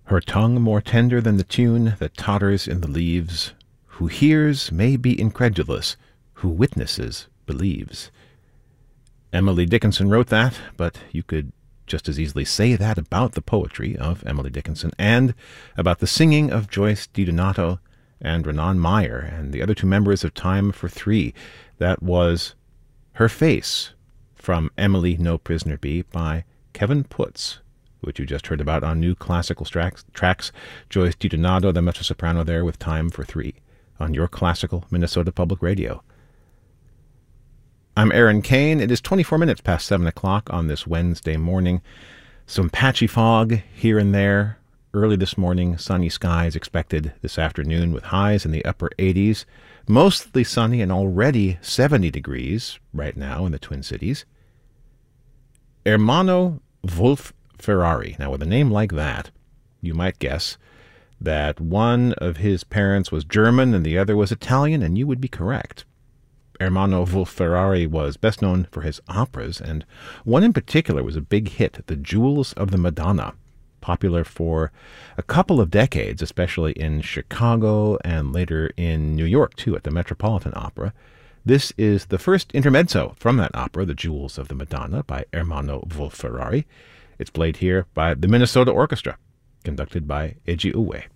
Her tongue more tender than the tune that totters in the leaves. Who hears may be incredulous, who witnesses believes. Emily Dickinson wrote that, but you could just as easily say that about the poetry of Emily Dickinson and about the singing of Joyce DiDonato and Renan Meyer and the other two members of Time for Three. That was Her Face from Emily No Prisoner Bee by Kevin Putz, which you just heard about on New Classical Tracks. Joyce DiDonato, the mezzo-soprano there with Time for Three on your classical Minnesota Public Radio. I'm Aaron Kane. It is 24 minutes past 7 o'clock on this Wednesday morning. Some patchy fog here and there. Early this morning, sunny skies expected this afternoon with highs in the upper 80s. Mostly sunny and already 70 degrees right now in the Twin Cities. Ermanno Wolf Ferrari. Now, with a name like that, you might guess that one of his parents was German and the other was Italian, and you would be correct. Ermanno Wolf Ferrari was best known for his operas, and one in particular was a big hit, The Jewels of the Madonna, popular for a couple of decades, especially in Chicago and later in New York, too, at the Metropolitan Opera. This is the first intermezzo from that opera, The Jewels of the Madonna, by Ermanno Wolf Ferrari. It's played here by the Minnesota Orchestra, conducted by Eiji Uwe.